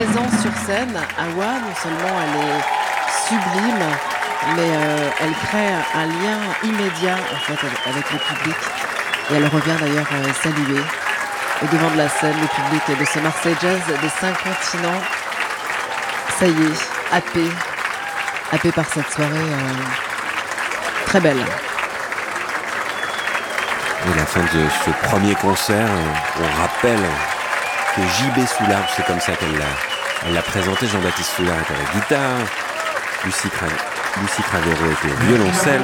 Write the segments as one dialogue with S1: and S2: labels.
S1: Présence sur scène, Awa, non seulement elle est sublime, mais elle crée un lien immédiat en fait avec le public. Et elle revient d'ailleurs saluer au devant de la scène le public de ce Marseille Jazz des 5 continents. Ça y est, happé par cette soirée très belle.
S2: Et la fin de ce premier concert, on rappelle que JB Soulard, c'est comme ça qu'elle l'a présenté. Jean-Baptiste Soulard était à la guitare, Lucie Cravero était au violoncelle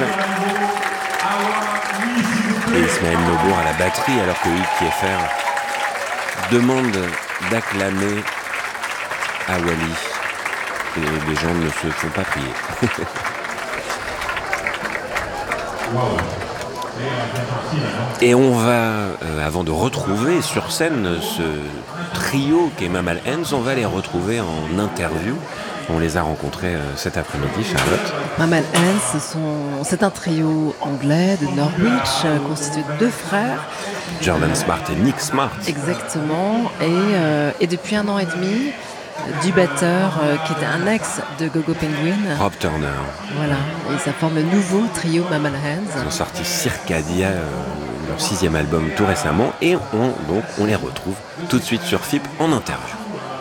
S2: et Ismaël Nobour à la batterie, alors que Hugues Kieffer demande d'acclamer Awali. Et les gens ne se font pas prier. Et on va, avant de retrouver sur scène ce trio qu'est Mamal Hens, on va les retrouver en interview. On les a rencontrés cet après-midi, Charlotte.
S1: Mamal Hens, c'est un trio anglais de Norwich, constitué de 2 frères.
S2: Jordan Smart et Nick Smart.
S1: Exactement. Et depuis 1 an et demi, du batteur qui était un ex de Gogo Penguin.
S2: Rob Turner.
S1: Voilà. Et ça forme le nouveau trio Mamal Hens.
S2: Ils ont sorti Circadia, leur 6e album tout récemment. Et on les retrouve tout de suite sur FIP en interview.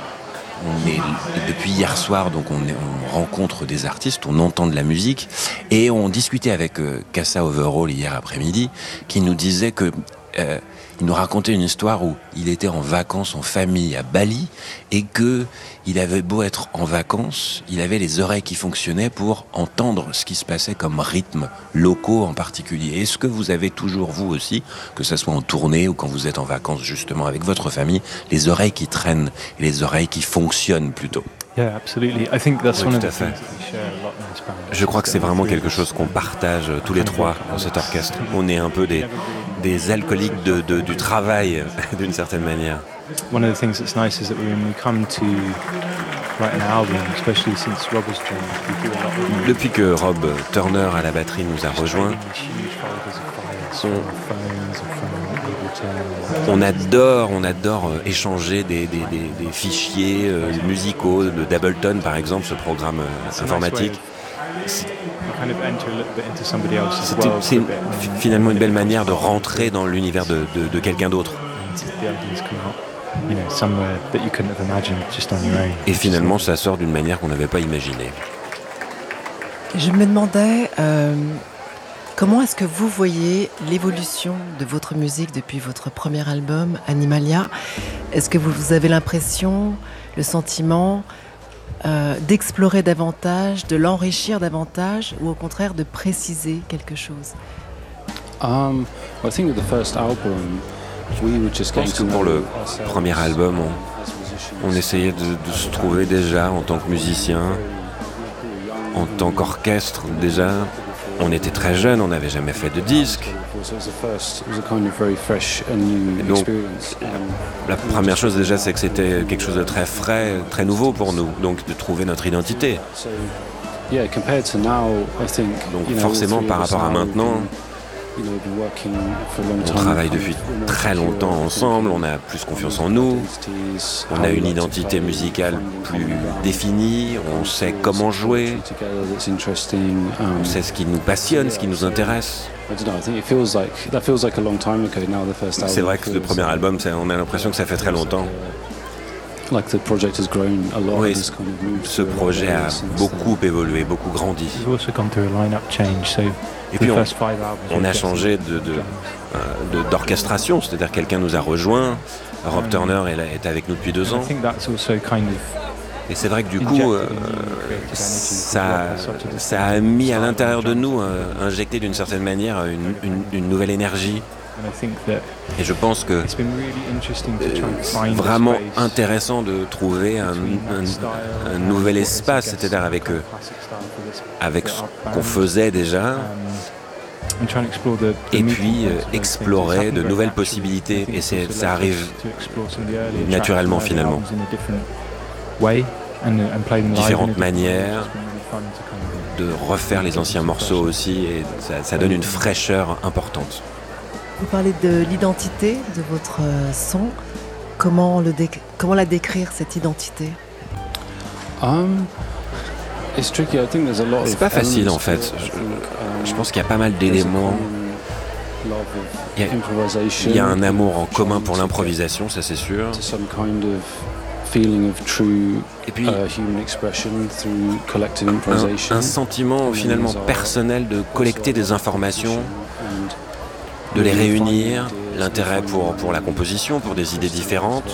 S3: Depuis hier soir, donc on rencontre des artistes, on entend de la musique et on discutait avec Kassa Overall hier après-midi qui nous disait que il nous racontait une histoire où il était en vacances en famille à Bali et que il avait beau être en vacances, il avait les oreilles qui fonctionnaient pour entendre ce qui se passait comme rythmes locaux en particulier. Est-ce que vous avez toujours, vous aussi, que ce soit en tournée ou quand vous êtes en vacances justement avec votre famille, les oreilles qui traînent et les oreilles qui fonctionnent plutôt?
S4: Yeah, absolutely. I think that's
S2: Oui,
S4: one of
S2: tout
S4: the
S2: à fait.
S4: things that we share a lot in this band.
S2: Je crois que c'est vraiment quelque chose qu'on partage tous les trois dans cet orchestre. On est un peu des alcooliques du travail, d'une certaine manière.
S4: One of the things that's nice is that when we come to write an album, especially since Rob has joined, we do a lot of
S2: Depuis que Rob Turner à la batterie nous a rejoints,
S4: huge folders of files from our phones and from Ableton.
S2: on adore échanger des fichiers musicaux de d'Ableton, par exemple, ce programme informatique.
S4: You kind of enter a little bit into somebody else's world
S2: C'est
S4: for a bit, and then
S2: finalement une belle manière de rentrer dans l'univers de quelqu'un d'autre.
S4: the ideas come out, somewhere that you couldn't have imagined just on your own.
S2: Et finalement, ça sort d'une manière qu'on n'avait pas imaginée.
S1: Je me demandais comment est-ce que vous voyez l'évolution de votre musique depuis votre premier album, Animalia. Est-ce que vous avez l'impression, le sentiment d'explorer davantage, de l'enrichir davantage, ou au contraire de préciser quelque chose?
S5: I think with the first album, we were just
S2: Je
S5: getting
S2: pense que
S5: to
S2: pour
S5: know
S2: le
S5: ourselves
S2: premier album,
S5: as musicians.
S2: on essayait de se trouver déjà en tant que musicien, en tant qu'orchestre déjà. On était très jeunes, on n'avait jamais fait de disque.
S5: So it was a kind of very fresh and new
S2: Donc,
S5: experience.
S2: La première chose déjà, c'est que c'était quelque chose de très frais, très nouveau pour nous, donc de trouver notre identité.
S5: So yeah, compared to now, I think
S2: Donc
S5: all
S2: forcément,
S5: three
S2: par
S5: of us
S2: rapport à
S5: now,
S2: maintenant,
S5: been working for a long
S2: on
S5: time.
S2: travaille
S5: kind
S2: depuis
S5: of, we're more
S2: très
S5: secure,
S2: longtemps
S5: I think,
S2: ensemble, on a plus confiance en nous,
S5: identities,
S2: on
S5: how
S2: a
S5: we
S2: une
S5: like to
S2: identité
S5: play,
S2: musicale
S5: finding
S2: plus
S5: common ground.
S2: définie, on sait comment jouer,
S5: Together that's interesting.
S2: on sait ce qui nous passionne, ce qui nous intéresse.
S5: I don't know. I think that feels like a long time ago now. The first album.
S2: C'est vrai que le
S5: feels,
S2: premier album, on a l'impression que ça fait très longtemps.
S5: Like the project has grown a lot.
S2: Oui,
S5: and has kind of moved
S2: ce
S5: through a lot
S2: projet a
S5: since
S2: beaucoup évolué, beaucoup grandi.
S4: We've also gone through a line-up change, so
S2: Et
S4: the
S2: puis
S4: first 5 albums
S2: on a
S4: we've
S2: changé d'orchestration, c'est-à-dire quelqu'un nous a rejoint. Rob Turner est avec nous depuis 2
S4: And
S2: ans.
S4: I think that's also kind of
S2: Et c'est vrai que du coup, ça a mis à l'intérieur de nous, injecté d'une certaine manière, une nouvelle énergie.
S4: and I think that
S2: Et je pense que
S4: it's been really interesting to try and
S2: c'est
S4: find
S2: vraiment
S4: a space
S2: intéressant de trouver un nouvel espace, c'est-à-dire avec ce qu'on faisait déjà, et puis explorer de nouvelles possibilités. Et ça arrive naturellement, finalement. Différentes manières de refaire les anciens morceaux aussi, et ça donne une fraîcheur importante.
S1: Vous parlez de l'identité de votre son. Comment la décrire, cette identité?
S5: It's tricky. I think there's a lot of
S2: C'est pas facile en
S5: elements
S2: fait.
S5: to it. I think,
S2: Je pense qu'il y a pas mal
S5: there's a
S2: d'éléments.
S5: common love of
S2: Il y a-
S5: improvisation,
S2: Il y a un amour en commun
S5: trying
S2: pour
S5: to
S2: l'improvisation, ça c'est sûr.
S5: get to some kind of feeling of true
S2: Et puis
S5: human expression through collective improvisation.
S2: un sentiment finalement personnel de collecter des informations, de les réunir, l'intérêt pour la composition, pour des idées différentes,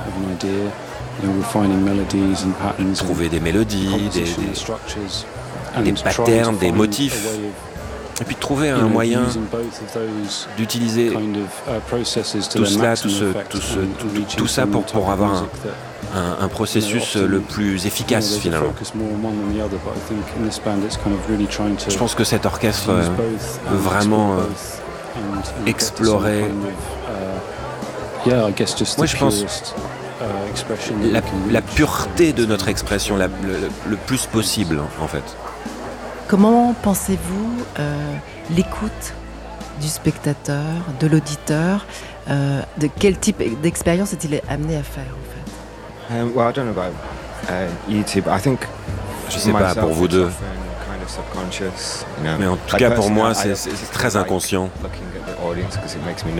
S2: trouver des mélodies, des patterns, des motifs, et puis trouver un moyen d'utiliser tout cela, tout ça pour avoir un processus le plus efficace finalement. Je pense que cet orchestre veut vraiment explorer. Moi je pense la pureté de notre expression, le plus possible en fait.
S1: Comment pensez-vous l'écoute du spectateur, de l'auditeur de quel type d'expérience est-il amené à faire en fait?
S6: Well, I don't know about you two, but I think
S2: Je sais pas pour vous deux,
S6: kind of subconscious, you know.
S2: mais en tout
S6: Like,
S2: cas pour moi
S6: personally,
S2: c'est
S6: I
S2: très
S6: like
S2: inconscient.
S6: looking at the audience because it makes me